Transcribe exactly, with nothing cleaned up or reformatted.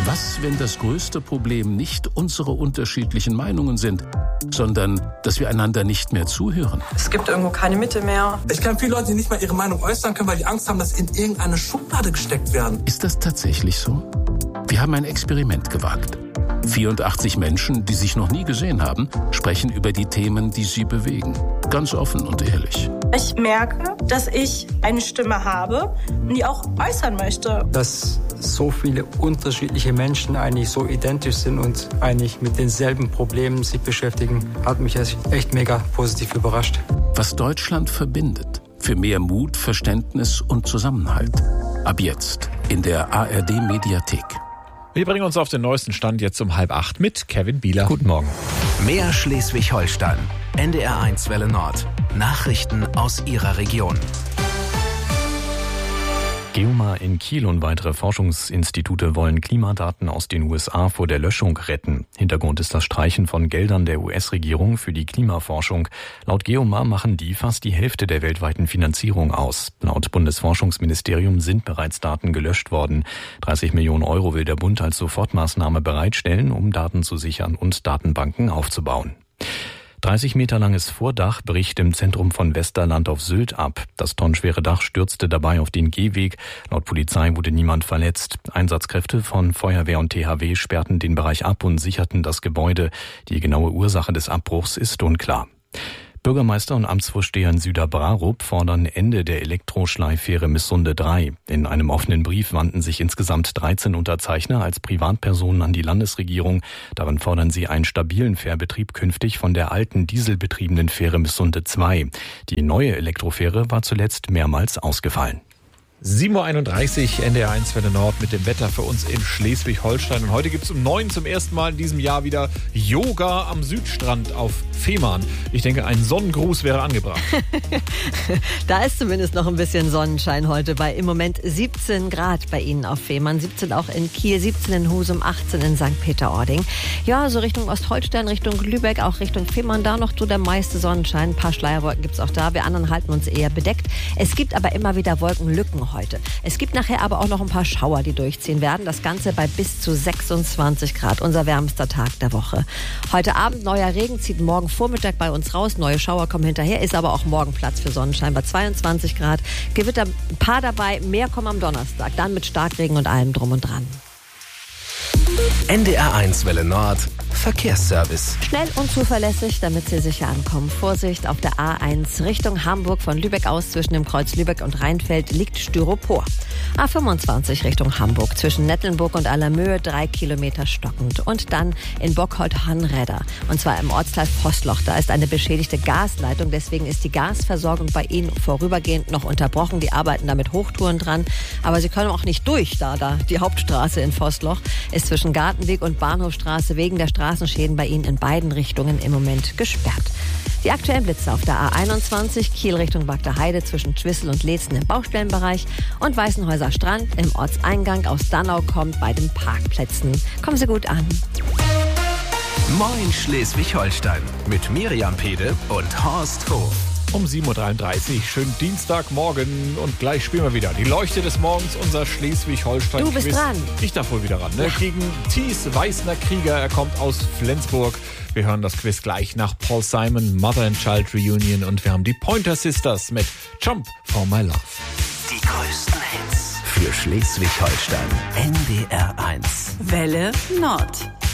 Was, wenn das größte Problem nicht unsere unterschiedlichen Meinungen sind, sondern dass wir einander nicht mehr zuhören? Es gibt irgendwo keine Mitte mehr. Ich kenne viele Leute, die nicht mal ihre Meinung äußern können, weil die Angst haben, dass sie in irgendeine Schublade gesteckt werden. Ist das tatsächlich so? Wir haben ein Experiment gewagt. vierundachtzig Menschen, die sich noch nie gesehen haben, sprechen über die Themen, die sie bewegen. Ganz offen und ehrlich. Ich merke, dass ich eine Stimme habe, die auch äußern möchte. Dass so viele unterschiedliche Menschen eigentlich so identisch sind und eigentlich mit denselben Problemen sich beschäftigen, hat mich echt mega positiv überrascht. Was Deutschland verbindet. Für mehr Mut, Verständnis und Zusammenhalt. Ab jetzt in der A R D-Mediathek. Wir bringen uns auf den neuesten Stand jetzt um halb acht mit Kevin Bieler. Guten Morgen. Mehr Schleswig-Holstein. N D R eins Welle Nord. Nachrichten aus Ihrer Region. Geomar in Kiel und weitere Forschungsinstitute wollen Klimadaten aus den U S A vor der Löschung retten. Hintergrund ist das Streichen von Geldern der U S-Regierung für die Klimaforschung. Laut Geomar machen die fast die Hälfte der weltweiten Finanzierung aus. Laut Bundesforschungsministerium sind bereits Daten gelöscht worden. dreißig Millionen Euro will der Bund als Sofortmaßnahme bereitstellen, um Daten zu sichern und Datenbanken aufzubauen. dreißig Meter langes Vordach bricht im Zentrum von Westerland auf Sylt ab. Das tonnenschwere Dach stürzte dabei auf den Gehweg. Laut Polizei wurde niemand verletzt. Einsatzkräfte von Feuerwehr und T H W sperrten den Bereich ab und sicherten das Gebäude. Die genaue Ursache des Abbruchs ist unklar. Bürgermeister und Amtsvorsteher in Süderbrarup fordern Ende der Elektroschleiffähre Missunde drei. In einem offenen Brief wandten sich insgesamt dreizehn Unterzeichner als Privatpersonen an die Landesregierung. Darin fordern sie einen stabilen Fährbetrieb künftig von der alten dieselbetriebenen Fähre Missunde zwei. Die neue Elektrofähre war zuletzt mehrmals ausgefallen. sieben Uhr einunddreißig, N D R eins Welle Nord mit dem Wetter für uns in Schleswig-Holstein. Und heute gibt es um neun zum ersten Mal in diesem Jahr wieder Yoga am Südstrand auf Fehmarn. Ich denke, ein Sonnengruß wäre angebracht. Da ist zumindest noch ein bisschen Sonnenschein heute bei im Moment siebzehn Grad bei Ihnen auf Fehmarn. siebzehn auch in Kiel, siebzehn in Husum, achtzehn in Sankt Peter-Ording. Ja, so Richtung Ostholstein, Richtung Lübeck, auch Richtung Fehmarn. Da noch so der meiste Sonnenschein. Ein paar Schleierwolken gibt es auch da. Wir anderen halten uns eher bedeckt. Es gibt aber immer wieder Wolkenlücken heute. Es gibt nachher aber auch noch ein paar Schauer, die durchziehen werden. Das Ganze bei bis zu sechsundzwanzig Grad. Unser wärmster Tag der Woche. Heute Abend neuer Regen, zieht morgen Vormittag bei uns raus. Neue Schauer kommen hinterher. Ist aber auch morgen Platz für Sonnenschein bei zweiundzwanzig Grad. Gewitter ein paar dabei. Mehr kommen am Donnerstag. Dann mit Starkregen und allem drum und dran. N D R eins Welle Nord. Verkehrsservice. Schnell und zuverlässig, damit Sie sicher ankommen. Vorsicht, auf der A eins Richtung Hamburg von Lübeck aus zwischen dem Kreuz Lübeck und Rheinfeld liegt Styropor. A fünfundzwanzig Richtung Hamburg zwischen Nettelnburg und Allermöhe drei Kilometer stockend. Und dann in Bockholdt-Hanredder. Und zwar im Ortsteil Vossloch. Da ist eine beschädigte Gasleitung. Deswegen ist die Gasversorgung bei Ihnen vorübergehend noch unterbrochen. Die arbeiten da mit Hochtouren dran. Aber Sie können auch nicht durch, da, da die Hauptstraße in Vossloch ist zwischen Gartenweg und Bahnhofstraße wegen der Straßenschäden bei Ihnen in beiden Richtungen im Moment gesperrt. Die aktuellen Blitze auf der A einundzwanzig, Kiel Richtung Bagdaheide zwischen Schwissel und Leetzen im Baustellenbereich und Weißenhäuser Strand im Ortseingang aus Dannau kommt bei den Parkplätzen. Kommen Sie gut an. Moin Schleswig-Holstein mit Miriam Pede und Horst Hof. Um sieben Uhr dreiunddreißig, schönen Dienstagmorgen und gleich spielen wir wieder die Leuchte des Morgens, unser Schleswig-Holstein-Quiz. Du bist dran. Ich darf wohl wieder ran, ne? Ja. Gegen Thies Weißner Krieger, er kommt aus Flensburg. Wir hören das Quiz gleich nach Paul Simon, Mother and Child Reunion und wir haben die Pointer Sisters mit Jump for My Love. Die größten Hits für Schleswig-Holstein. N D R eins. Welle Nord.